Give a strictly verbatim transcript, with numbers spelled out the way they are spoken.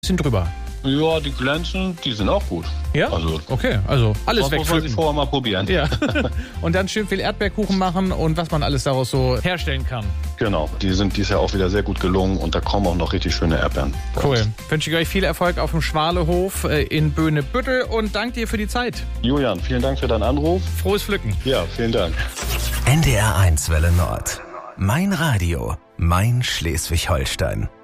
bisschen drüber. Ja, die glänzen, die sind auch gut. Ja? Also, okay, also alles das muss man sich wegpflücken. vorher mal probieren. Ja. Und dann schön viel Erdbeerkuchen machen und was man alles daraus so herstellen kann. Genau, die sind dieses Jahr auch wieder sehr gut gelungen und da kommen auch noch richtig schöne Erdbeeren. Cool. Wünsche ich euch viel Erfolg auf dem Schwalehof in Böhnebüttel und danke dir für die Zeit. Julian, vielen Dank für deinen Anruf. Frohes Pflücken. Ja, vielen Dank. N D R eins Welle Nord. Mein Radio. Mein Schleswig-Holstein.